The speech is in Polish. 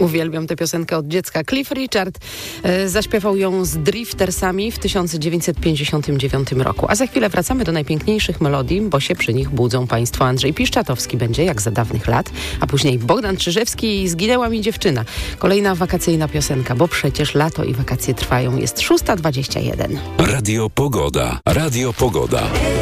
Uwielbiam tę piosenkę od dziecka. Cliff Richard zaśpiewał ją z Driftersami w 1959 roku. A za chwilę wracamy do najpiękniejszych melodii, bo się przy nich budzą państwo. Andrzej Piszczatowski będzie jak za dawnych lat, a później Bogdan Czyżewski i Zginęła mi dziewczyna. Kolejna wakacyjna piosenka, bo przecież lato i wakacje trwają. Jest 6:21. Radio Pogoda. Radio Pogoda.